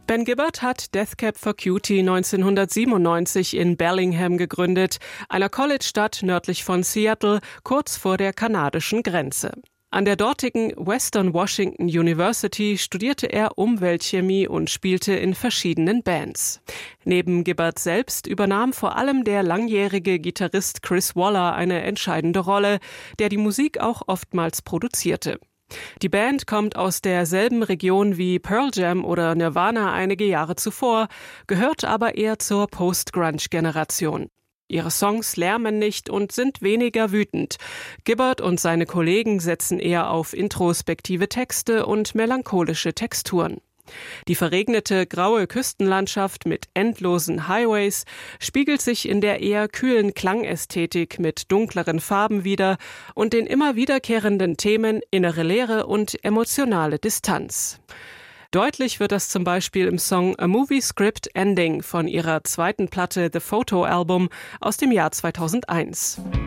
Ben Gibbard hat Death Cab for Cutie 1997 in Bellingham gegründet, einer College-Stadt nördlich von Seattle, kurz vor der kanadischen Grenze. An der dortigen Western Washington University studierte er Umweltchemie und spielte in verschiedenen Bands. Neben Gibbard selbst übernahm vor allem der langjährige Gitarrist Chris Waller eine entscheidende Rolle, der die Musik auch oftmals produzierte. Die Band kommt aus derselben Region wie Pearl Jam oder Nirvana einige Jahre zuvor, gehört aber eher zur Post-Grunge-Generation. Ihre Songs lärmen nicht und sind weniger wütend. Gibbard und seine Kollegen setzen eher auf introspektive Texte und melancholische Texturen. Die verregnete graue Küstenlandschaft mit endlosen Highways spiegelt sich in der eher kühlen Klangästhetik mit dunkleren Farben wider und den immer wiederkehrenden Themen innere Leere und emotionale Distanz. Deutlich wird das zum Beispiel im Song A Movie Script Ending von ihrer zweiten Platte The Photo Album aus dem Jahr 2001.